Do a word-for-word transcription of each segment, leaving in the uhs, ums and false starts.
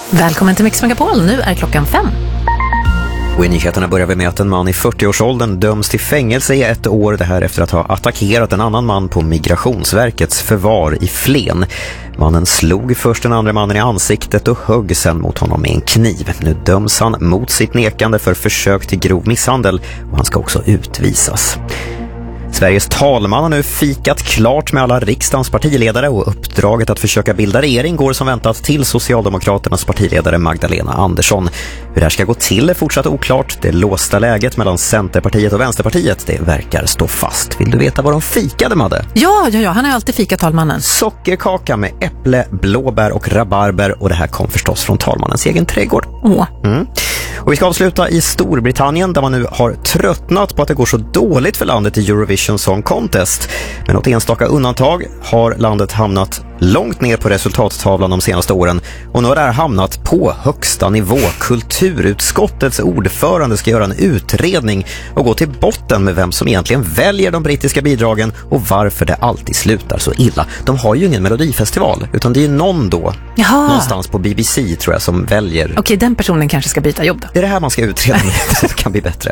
Välkommen till Mix Megapol, nu är klockan fem. Och i nyheterna börjar vi med att en man i fyrtioårsåldern döms till fängelse i ett år, det här efter att ha attackerat en annan man på Migrationsverkets förvar i Flen. Mannen slog först den andra mannen i ansiktet och högg sen mot honom med en kniv. Nu döms han mot sitt nekande för försök till grov misshandel och han ska också utvisas. Sveriges talman har nu fikat klart med alla riksdagens partiledare och uppdraget att försöka bilda regering går som väntat till Socialdemokraternas partiledare Magdalena Andersson. Hur det här ska gå till är fortsatt oklart. Det låsta läget mellan Centerpartiet och Vänsterpartiet, det verkar stå fast. Vill du veta vad de fikade, Madde? Ja, ja, ja, han har alltid fikat talmannen. Sockerkaka med äpple, blåbär och rabarber, och det här kom förstås från talmannens egen trädgård. Åh. Mm. Och vi ska avsluta i Storbritannien där man nu har tröttnat på att det går så dåligt för landet i Eurovision Song Contest. Med något enstaka undantag har landet hamnat långt ner på resultattavlan de senaste åren och nu har det här hamnat på högsta nivå. Kulturutskottets ordförande ska göra en utredning och gå till botten med vem som egentligen väljer de brittiska bidragen och varför det alltid slutar så illa. De har ju ingen melodifestival utan det är någon då, Jaha. någonstans på B B C tror jag, som väljer. Okej, den personen kanske ska byta jobb då. Det är det här man ska utreda med, så det kan bli bättre.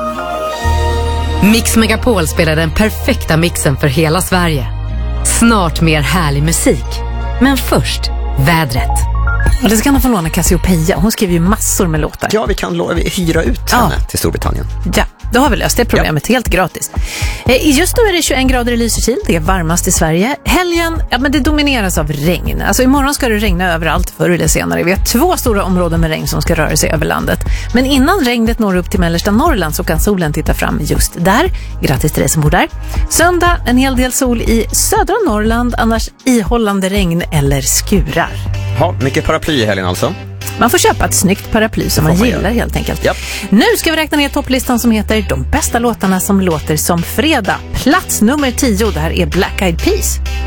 Mix Megapol spelar den perfekta mixen för hela Sverige. Snart mer härlig musik. Men först, vädret. Och det ska han få låna Cassiopeia. Hon skriver ju massor med låtar. Ja, vi kan lo- vi hyra ut henne Ja. till Storbritannien. Ja, då har vi löst det problemet helt gratis. Eh, Just nu är det tjugoen grader i Lysekil. Det är varmast i Sverige. Helgen, ja men det domineras av regn. Alltså imorgon ska det regna överallt förr eller senare. Vi har två stora områden med regn som ska röra sig över landet. Men innan regnet når upp till mellersta Norrland så kan solen titta fram just där. Grattis till dig som bor där. Söndag, en hel del sol i södra Norrland. Annars ihållande regn eller skurar. Ja, mycket paraply i helgen alltså. Man får köpa ett snyggt paraply som Det får man man gillar göra. helt enkelt. Japp. Nu ska vi räkna ner topplistan som heter De bästa låtarna som låter som fredag. Plats nummer tio, det här är Black Eyed Peas.